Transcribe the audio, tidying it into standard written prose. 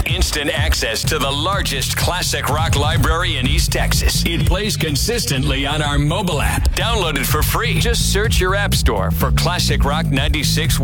instant access to the largest classic rock library in East Texas. It plays consistently on our mobile app. Download it for free. Just search your app store for Classic Rock 96.1.